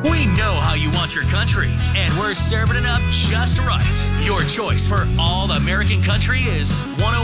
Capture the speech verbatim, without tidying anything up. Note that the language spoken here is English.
We know how you want your country, and we're serving it up just right. Your choice for all American country is one oh